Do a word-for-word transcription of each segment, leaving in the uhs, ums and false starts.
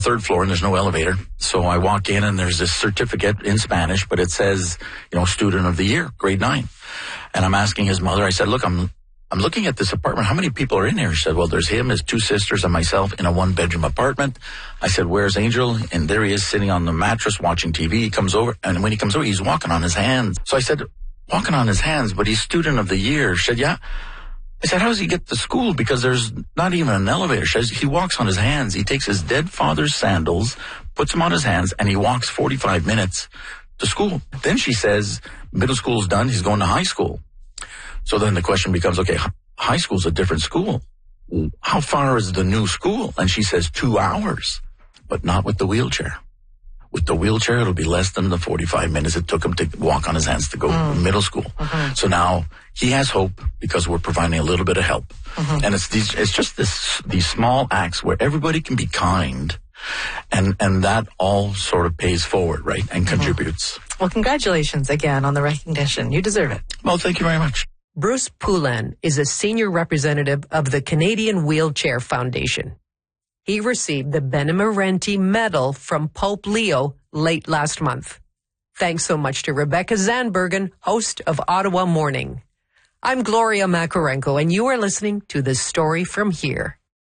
third floor and there's no elevator. So I walk in and there's this certificate in Spanish, but it says, you know, student of the year, grade nine. And I'm asking his mother, I said, look, I'm I'm looking at this apartment. How many people are in here? She said, well, there's him, his two sisters, and myself in a one-bedroom apartment. I said, where's Angel? And there he is sitting on the mattress watching T V. He comes over, and when he comes over, he's walking on his hands. So I said, walking on his hands, but he's student of the year. She said, yeah. I said, how does he get to school? Because there's not even an elevator. She says, he walks on his hands. He takes his dead father's sandals, puts them on his hands, and he walks forty-five minutes to school. Then she says, middle school's done. He's going to high school. So then the question becomes, okay, high school's a different school. How far is the new school? And she says two hours, but not with the wheelchair. With the wheelchair, it'll be less than the forty-five minutes it took him to walk on his hands to go mm. to middle school. Mm-hmm. So now he has hope because we're providing a little bit of help. Mm-hmm. And it's these, it's just this, these small acts where everybody can be kind, and, and that all sort of pays forward, right? And mm-hmm. contributes. Well, congratulations again on the recognition. You deserve it. Well, thank you very much. Bruce Poulin is a senior representative of the Canadian Wheelchair Foundation. He received the Benemerenti Medal from Pope Leo late last month. Thanks so much to Rebecca Zandbergen, host of Ottawa Morning. I'm Gloria Makarenko, and you are listening to The Story from Here.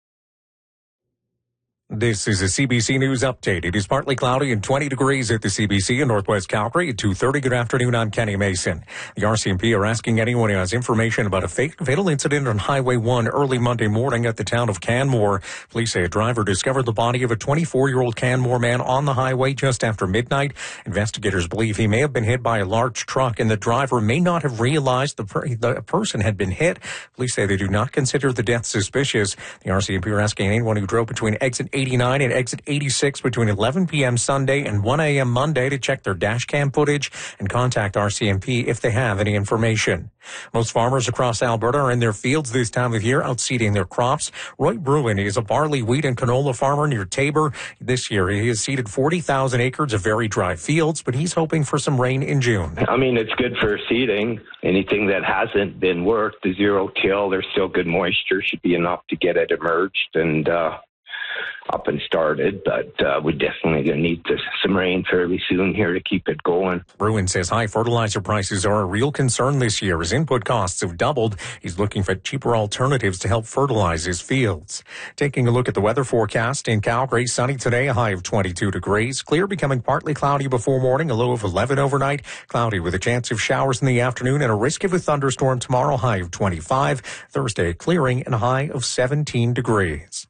This is a C B C News update. It is partly cloudy and twenty degrees at the C B C in Northwest Calgary at two thirty. Good afternoon, I'm Kenny Mason. The R C M P are asking anyone who has information about a fatal incident on Highway one early Monday morning at the town of Canmore. Police say a driver discovered the body of a twenty-four-year-old Canmore man on the highway just after midnight. Investigators believe he may have been hit by a large truck and the driver may not have realized the, per- the person had been hit. Police say they do not consider the death suspicious. The R C M P are asking anyone who drove between exit eighty-nine and exit eighty-six between eleven p.m. Sunday and one a.m. Monday to check their dash cam footage and contact R C M P if they have any information. Most farmers across Alberta are in their fields this time of year out seeding their crops. Roy Bruin is a barley, wheat, and canola farmer near Taber. This year he has seeded forty thousand acres of very dry fields, but he's hoping for some rain in June. I mean, it's good for seeding. Anything that hasn't been worked, the zero till, there's still good moisture, should be enough to get it emerged and uh up and started, but uh, we're definitely going to need to, some rain fairly soon here to keep it going. Bruin says high fertilizer prices are a real concern this year as input costs have doubled. He's looking for cheaper alternatives to help fertilize his fields. Taking a look at the weather forecast in Calgary, sunny today, a high of twenty-two degrees. Clear, becoming partly cloudy before morning, a low of eleven overnight. Cloudy with a chance of showers in the afternoon and a risk of a thunderstorm tomorrow, high of twenty-five. Thursday, clearing and a high of seventeen degrees.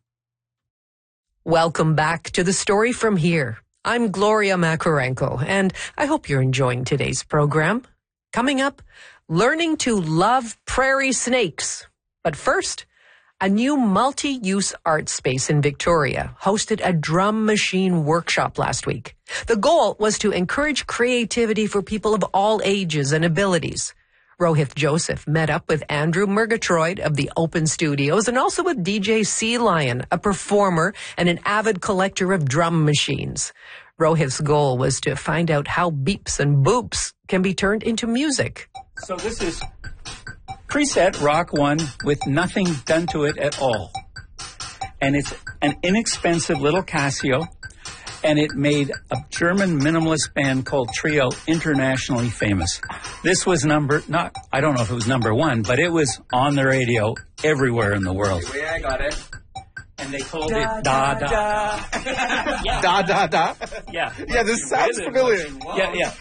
Welcome back to The Story from Here. I'm Gloria Makarenko, and I hope you're enjoying today's program. Coming up, learning to love prairie snakes. But first, a new multi-use art space in Victoria hosted a drum machine workshop last week. The goal was to encourage creativity for people of all ages and abilities. Rohith Joseph met up with Andrew Murgatroyd of the Open Studios and also with D J Sea Lion, a performer and an avid collector of drum machines. Rohith's goal was to find out how beeps and boops can be turned into music. So this is preset Rock One with nothing done to it at all. And it's an inexpensive little Casio. And it made a German minimalist band called Trio internationally famous. This was number, not, I don't know if it was number one, but it was on the radio everywhere in the world. Wait, I got it. And they called da, it Da Da Da. Yeah. Da Da Da? Yeah. Yeah, this sounds familiar. Yeah, yeah.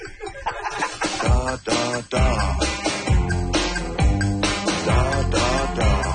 Da Da Da. Da Da Da.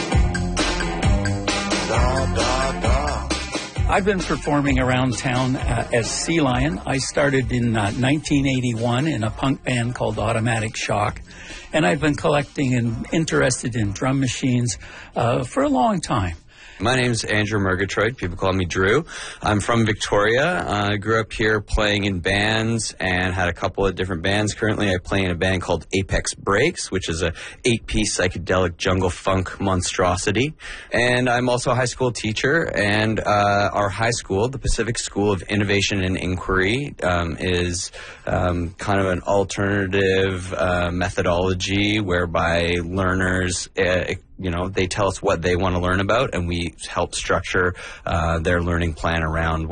Da Da Da. I've been performing around town uh, as Sea Lion. I started in uh, nineteen eighty-one in a punk band called Automatic Shock. And I've been collecting and interested in drum machines uh, for a long time. My name's Andrew Murgatroyd. People call me Drew. I'm from Victoria. I uh, grew up here playing in bands and had a couple of different bands. Currently, I play in a band called Apex Breaks, which is a eight-piece psychedelic jungle funk monstrosity. And I'm also a high school teacher. And uh, our high school, the Pacific School of Innovation and Inquiry, um, is um, kind of an alternative uh, methodology whereby learners Uh, you know, they tell us what they want to learn about, and we help structure uh, their learning plan around